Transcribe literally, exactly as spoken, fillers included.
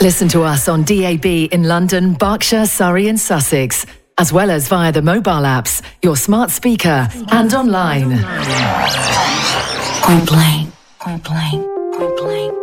Listen to us on D A B in London, Berkshire, Surrey and Sussex, as well as via the mobile apps, your smart speaker and online. Point blank, point blank, point blank.